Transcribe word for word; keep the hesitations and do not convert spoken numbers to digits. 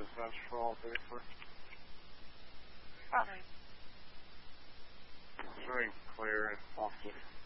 dispatch for all thirty-four. Alright. It's very clear and often.